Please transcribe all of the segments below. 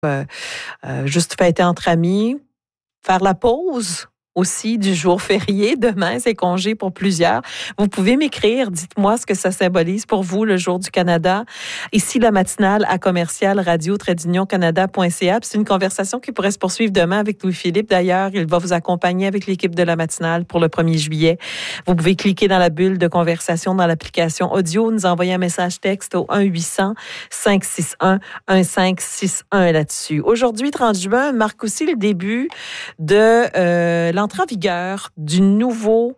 juste fêter entre amis, faire la pause aussi du jour férié. Demain, c'est congé pour plusieurs. Vous pouvez m'écrire, dites-moi ce que ça symbolise pour vous, le jour du Canada. Ici, la matinale à commercial radio-canada.ca. C'est une conversation qui pourrait se poursuivre demain avec Louis-Philippe. D'ailleurs, il va vous accompagner avec l'équipe de la matinale pour le 1er juillet. Vous pouvez cliquer dans la bulle de conversation dans l'application audio, nous envoyer un message texte au 1-800-561-1561 là-dessus. Aujourd'hui, 30 juin, marque aussi le début de l'entrée en vigueur du nouveau,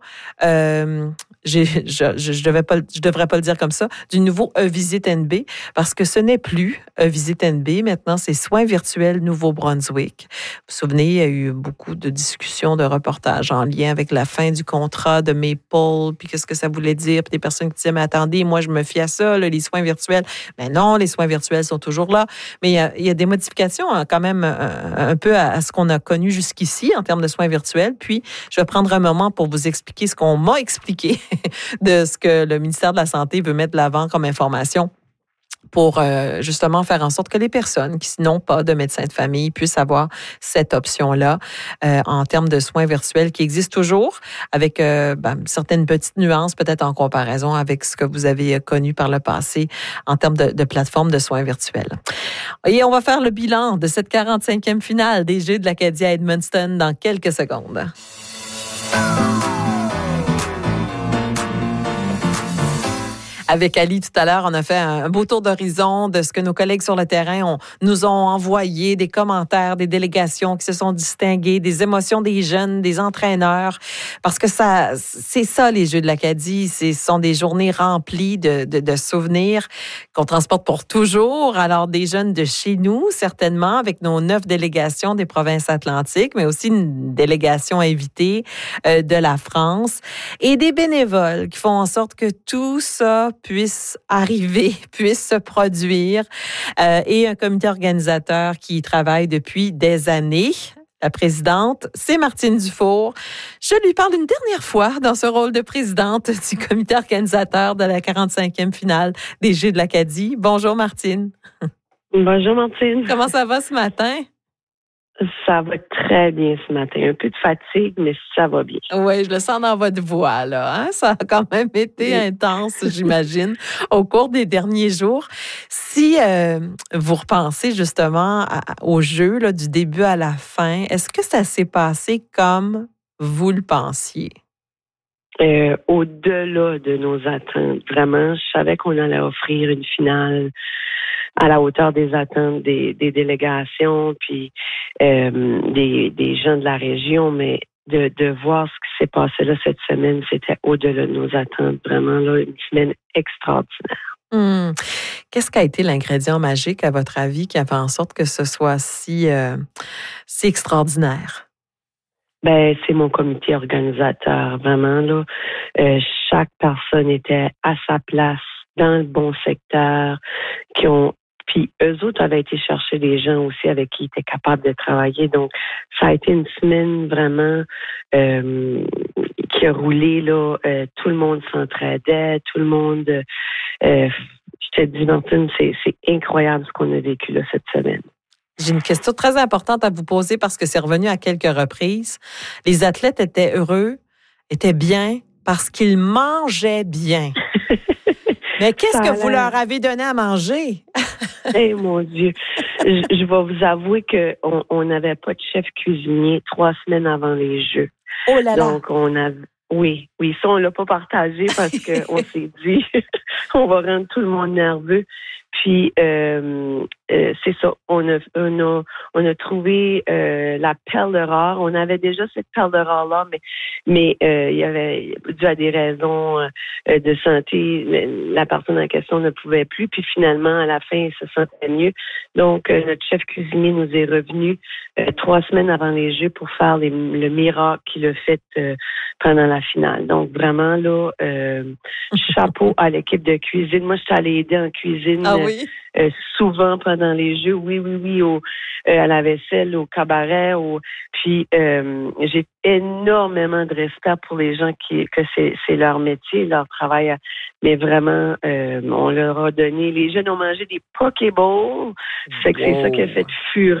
je devrais pas le dire comme ça, du nouveau E-Visite NB, parce que ce n'est plus E-Visite NB. Maintenant, c'est Soins virtuels Nouveau-Brunswick. Vous vous souvenez, il y a eu beaucoup de discussions, de reportages en lien avec la fin du contrat de Maple, puis qu'est-ce que ça voulait dire, puis des personnes qui disaient, mais attendez, moi, je me fie à ça, là, les soins virtuels. Mais non, les soins virtuels sont toujours là. Mais il y a des modifications quand même un peu à ce qu'on a connu jusqu'ici en termes de soins virtuels. Puis, je vais prendre un moment pour vous expliquer ce qu'on m'a expliqué de ce que le ministère de la Santé veut mettre de l'avant comme information pour justement faire en sorte que les personnes qui n'ont pas de médecin de famille puissent avoir cette option-là en termes de soins virtuels qui existent toujours, avec certaines petites nuances peut-être en comparaison avec ce que vous avez connu par le passé en termes de plateformes de soins virtuels. Et on va faire le bilan de cette 45e finale des Jeux de l'Acadie à Edmundston dans quelques secondes. Avec Ali, tout à l'heure, on a fait un beau tour d'horizon de ce que nos collègues sur le terrain nous ont envoyé, des commentaires, des délégations qui se sont distinguées, des émotions des jeunes, des entraîneurs. Parce que c'est ça, les Jeux de l'Acadie. Ce sont des journées remplies de souvenirs qu'on transporte pour toujours. Alors, des jeunes de chez nous, certainement, avec nos 9 délégations des provinces atlantiques, mais aussi une délégation invitée de la France et des bénévoles qui font en sorte que tout ça puisse arriver, puisse se produire, et un comité organisateur qui travaille depuis des années. La présidente, c'est Martine Dufour. Je lui parle une dernière fois dans ce rôle de présidente du comité organisateur de la 45e finale des Jeux de l'Acadie. Bonjour Martine. Bonjour Martine. Comment ça va ce matin? Ça va très bien ce matin. Un peu de fatigue, mais ça va bien. Oui, je le sens dans votre voix, là. Hein? Ça a quand même été intense, j'imagine, au cours des derniers jours. Si vous repensez justement au jeu, là, du début à la fin, est-ce que ça s'est passé comme vous le pensiez? Au-delà de nos attentes, vraiment, je savais qu'on allait offrir une finale à la hauteur des attentes des délégations, puis des gens de la région, mais de voir ce qui s'est passé là cette semaine, c'était au-delà de nos attentes. Vraiment, là, une semaine extraordinaire. Qu'est-ce qui a été l'ingrédient magique, à votre avis, qui a fait en sorte que ce soit si extraordinaire? Ben, c'est mon comité organisateur, vraiment, là. Chaque personne était à sa place, dans le bon secteur, puis eux autres avaient été chercher des gens aussi avec qui ils étaient capables de travailler. Donc, ça a été une semaine vraiment qui a roulé, là. Tout le monde s'entraidait, tout le monde... je te dis, Martine, c'est incroyable ce qu'on a vécu là cette semaine. J'ai une question très importante à vous poser parce que c'est revenu à quelques reprises. Les athlètes étaient heureux, étaient bien parce qu'ils mangeaient bien. Mais qu'est-ce que vous leur avez donné à manger? Eh mon Dieu! Je vais vous avouer qu'on n'avait pas de chef cuisinier 3 semaines avant les Jeux. Oh là là! Donc, oui, ça, on l'a pas partagé parce qu'on s'est dit, on va rendre tout le monde nerveux. Puis, c'est ça, on a trouvé la perle rare. On avait déjà cette perle rare-là, mais il y avait, dû à des raisons de santé, la personne en question ne pouvait plus. Puis finalement, à la fin, il se sentait mieux. Donc, notre chef cuisinier nous est revenu 3 semaines avant les Jeux pour faire le miracle qu'il a fait pendant la finale. Donc, vraiment, là, chapeau à l'équipe de cuisine. Moi, je suis allée aider en cuisine. Ah oui? Souvent pendant les Jeux, oui, à la vaisselle, au cabaret, puis j'ai énormément de respect pour les gens que c'est leur métier, leur travail, mais vraiment, on leur a donné, les jeunes ont mangé des pokéballs, fait que c'est ça qui a fait fureur.